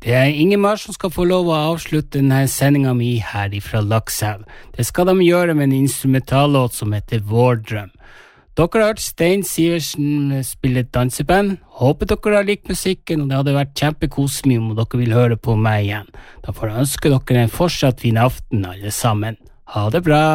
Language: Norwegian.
Det Ingemar som skal få lov å avslutte denne sendingen min her ifra Lakselv. Det skal de gjøre med en instrumentallåt som heter Vår Drøm. Dere har hørt Stein Sivertsen spille danseband. Håper dere har likt musikken, og det hadde vært kjempekoselig om dere vil høre på meg igjen. Da får jeg ønske dere en fortsatt fin aften alle sammen. Ha det bra!